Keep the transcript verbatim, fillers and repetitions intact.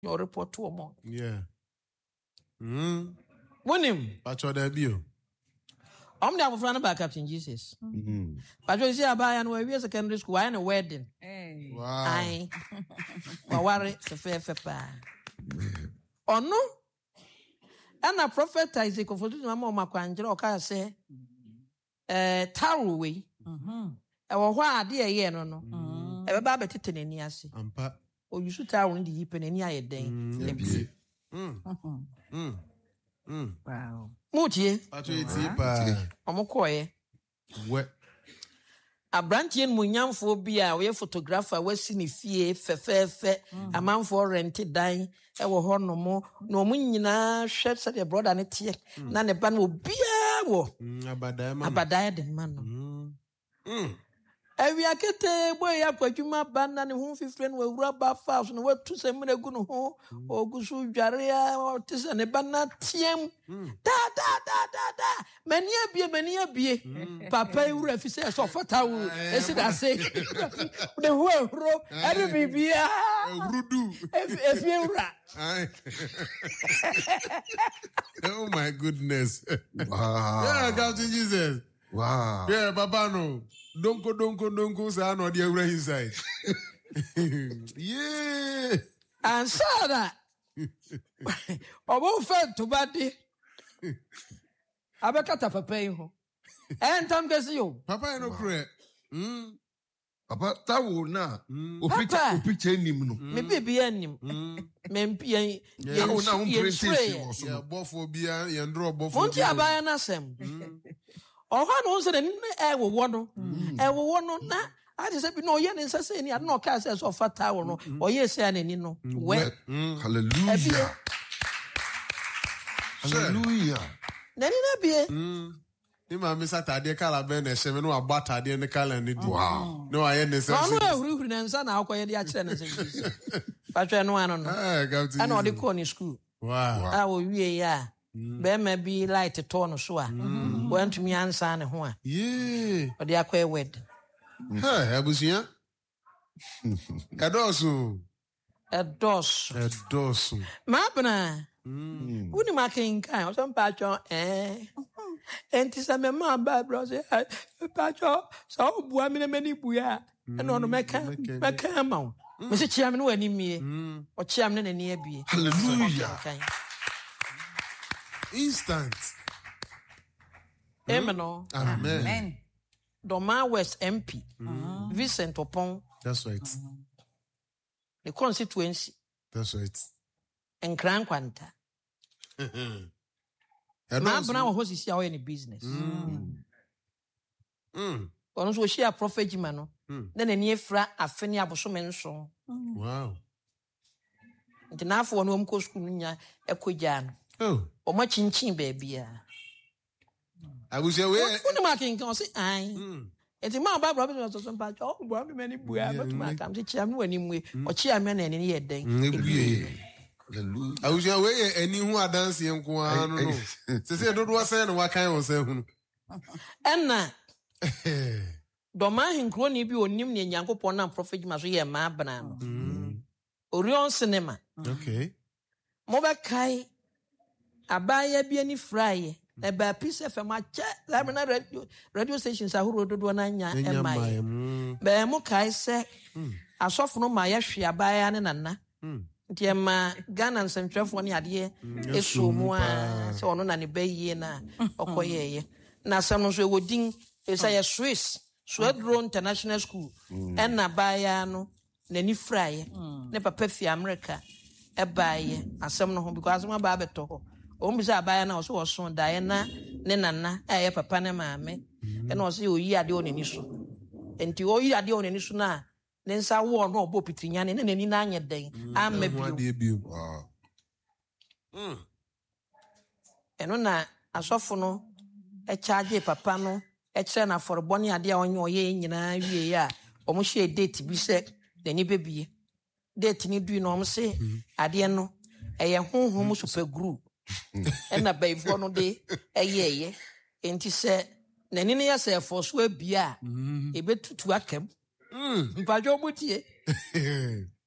your report to more. Yeah. Hmm. Wonim. Pacho there bio. I'm the friend about Captain Jesus. Mm-hmm. Pacho is here by and we secondary school and a wedding. Hey. Wow. Aye. Worry the fair pa. Oh no. And a prophet Isaac of Mama Maquangelo can say, eh, Tarway. Mhm. I will why dear yen no no. Ever babbe titten in yasi. Ampa. Or you should tower in the heap and any eye day. Mm. Mm. Mm. Mm. Wow. Mutie, Pacho iti pa. Omokoye. What? A branchien munyamfo bia we photographer we sini fie fefefe amanfo rented dan e wo ho no mo no mu nyina hwet said your brother ne tie na ne ba no bia wo Abadaya man. abadaya de man no Mm. Mm. ewi akete boy ya kwadwuma banda ne ho fifre no awura ba house no watu semre gu no ho ogusu dware ya tise ne bana tiem da da da da da mani abie mani abie papa awura fi se so fata wo esi da se de ho ehro eri bibia Rudu. efi awura Oh my goodness. Wow. Yeah, Captain Jesus. Wow. Yeah, Papa no. Donko donko donko sa no dey awura inside. Yeah. and sada obo fe to bade abekata papa yi ho entam kesi yo Papa no correct. Mm. Papa, tawo na. Papa. Opi che nim no. me baby anim me mpie Tawo na yen un spray princess Yeah, so. bofo bia, ye ndro bofo. Monti abaya na sem oho no nse ni e wo no e wo no na ade se bi no ye ne nse se ni ade no ka se so fata wo no oye se anani no we Hallelujah. Hallelujah. nani na bie Ima mi Saturday kala ben e sheme no abata de ne kala ni di. Wow. No aye ne se. no no ehuru huru na nsa na akoye de a kire na se patwe no ano no Eh, Captain. ana ode ko ni school Wow. a wo wie ya be ma bi light to no so a want me ansa ne ho a Yeah. ode akoye wed Hey, abusia. Kadosu. edos Edosu. ma bana Uni makinkan o so mpacho eh enti sa me ma ba bro se mpacho so bua me mani bua e no no meka meka ma o me se chia me no ani mie o chia me na ni abie Hallelujah. Instant. amen no Amen. Amen. Doma West M P Vincent Opon That's right. the constituency That's right. Nkran Kwanta ma bana wo hosisi a wo any business Mm. ono so share prophet jima no na na ni efra afeni abosome nso Wow. nti na afọ no omko school nya ekogya no Oh. o ma chinchin baabia Abusia we. uni ma kin kan say ai enti ma ba bro be so so pa cho o bo me mani bua but ma kam se chia me wani mu o chia me na ni ye den Hallelujah. Abusia we ye ani hu adanse enko anu no. Se se dodo asan no wakan wo san hu. enna do ma hinkro ni bi onim ne nyankopon na prophet ma so ye ma bana no Orion Cinema Okay. mo ba kai abaya bi ani fry e ba peace F M ache la me na radio radio stations ahuro dodo na nya e mai be mo kai se asofo no ma ya hwe abaya ne nana nti ma Ghana nsentwefo ne ade eso mu a se ono na ne bayi na okoyeye na sam no so wodin e say Swiss Swedro International School en na baya no nani fry ne papa fi America e baye asam no ho because ma ba beto ho o mi say abaya na so so da na ne nana e ye papa ne maame e na o say oyi ade o nani so enti oyi ade o nani so na ne nsa wo no obo pitrinya ne nani na anye den amma bio Wow. Mm. eno na asofo no e charge papa no e kire na forboni ade a onye oye nyina wie ya o mo hye date bi se nani bebie date ni du no o mo se ade no e ye honhom super group e na baifo no de e ye ye enti se nani ne ya se force wa bia e betutu akam Mm. mpajo mutie